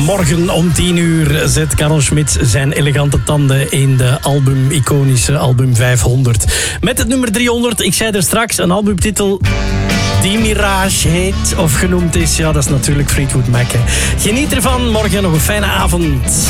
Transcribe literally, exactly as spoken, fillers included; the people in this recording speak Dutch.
Morgen om tien uur zet Karel Schmidt zijn elegante tanden in de album, iconische album vijfhonderd. Met het nummer driehonderd, ik zei er straks, een albumtitel die Mirage heet of genoemd is. Ja, dat is natuurlijk Fleetwood Mac. Hè. Geniet ervan, morgen nog een fijne avond.